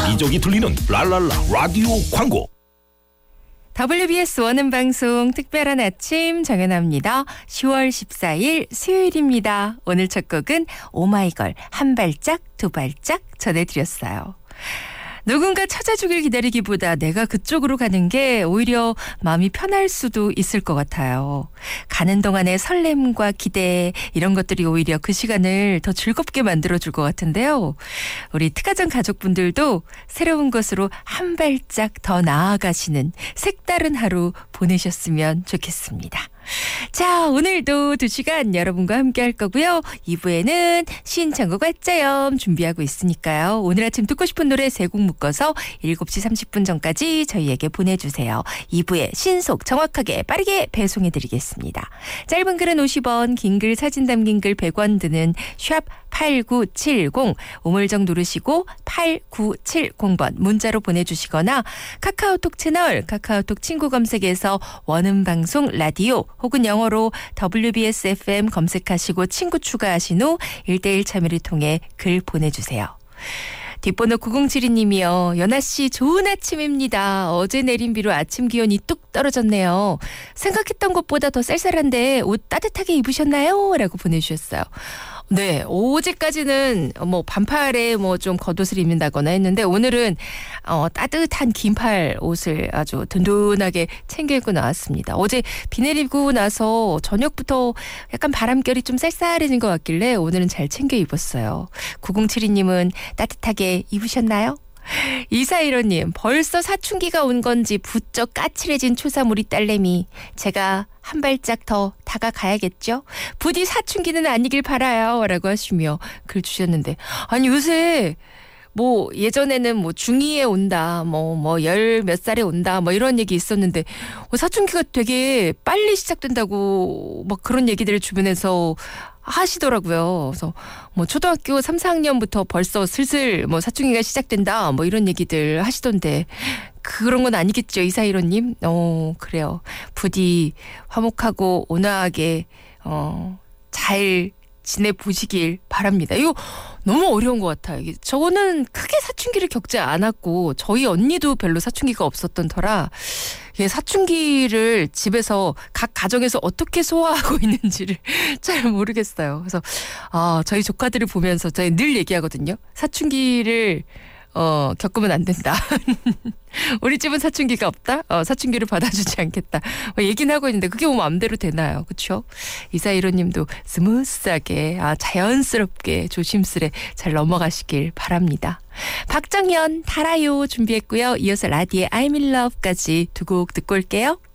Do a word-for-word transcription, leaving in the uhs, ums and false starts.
여기저기 들리는 랄랄라 라디오 광고. 더블유비에스 원음방송 특별한 아침 정연아입니다. 시월 십사일 수요일입니다. 오늘 첫 곡은 오마이걸 한 발짝 두 발짝 전해드렸어요. 누군가 찾아주길 기다리기보다 내가 그쪽으로 가는 게 오히려 마음이 편할 수도 있을 것 같아요. 가는 동안의 설렘과 기대 이런 것들이 오히려 그 시간을 더 즐겁게 만들어줄 것 같은데요. 우리 특가정 가족분들도 새로운 것으로 한 발짝 더 나아가시는 색다른 하루 보내셨으면 좋겠습니다. 자, 오늘도 두 시간 여러분과 함께 할 거고요. 이 부에는 신청곡 활자염 준비하고 있으니까요. 오늘 아침 듣고 싶은 노래 세 곡 묶어서 일곱 시 삼십 분 전까지 저희에게 보내주세요. 이 부에 신속 정확하게 빠르게 배송해드리겠습니다. 짧은 글은 오십 원, 긴 글 사진 담긴 글 백 원 드는 샵 팔구칠공 우물정 누르시고 팔구칠공 번 문자로 보내주시거나 카카오톡 채널 카카오톡 친구 검색에서 원음방송 라디오 혹은 영어로 더블유비에스 에프엠 검색하시고 친구 추가하신 후 일 대일 참여를 통해 글 보내주세요. 뒷번호 구공칠이 님이요. 연아씨 좋은 아침입니다. 어제 내린 비로 아침 기온이 뚝 떨어졌네요. 생각했던 것보다 더 쌀쌀한데 옷 따뜻하게 입으셨나요? 라고 보내주셨어요. 네, 어제까지는 뭐 반팔에 뭐 좀 겉옷을 입는다거나 했는데 오늘은 어, 따뜻한 긴팔 옷을 아주 든든하게 챙겨 입고 나왔습니다. 어제 비 내리고 나서 저녁부터 약간 바람결이 좀 쌀쌀해진 것 같길래 오늘은 잘 챙겨 입었어요. 구공칠이 님은 따뜻하게 입으셨나요? 이사일오 님, 벌써 사춘기가 온 건지 부쩍 까칠해진 초삼 우리 딸내미. 제가 한 발짝 더 다가가야겠죠? 부디 사춘기는 아니길 바라요. 라고 하시며 글 주셨는데. 아니, 요새 뭐 예전에는 뭐 중이에 온다, 뭐 뭐 열 몇 살에 온다, 뭐 이런 얘기 있었는데 사춘기가 되게 빨리 시작된다고 막 그런 얘기들을 주변에서 하시더라고요. 그래서 뭐 초등학교 삼, 사 학년부터 벌써 슬슬 뭐 사춘기가 시작된다, 뭐 이런 얘기들 하시던데 그런 건 아니겠죠, 이사일오 님? 어, 그래요. 부디 화목하고 온화하게 어, 잘 지내보시길 바랍니다. 이거 너무 어려운 것 같아요. 저는 크게 사춘기를 겪지 않았고 저희 언니도 별로 사춘기가 없었던 터라 사춘기를 집에서 각 가정에서 어떻게 소화하고 있는지를 잘 모르겠어요. 그래서 아, 저희 조카들을 보면서 저희 늘 얘기하거든요. 사춘기를 어, 겪으면 안 된다. 우리 집은 사춘기가 없다? 어, 사춘기를 받아주지 않겠다. 뭐 얘기는 하고 있는데 그게 뭐 마음대로 되나요? 그렇죠? 이사일오 님도 스무스하게 아, 자연스럽게 조심스레 잘 넘어가시길 바랍니다. 박정현 달아요 준비했고요. 이어서 라디의 I'm in love까지 두 곡 듣고 올게요.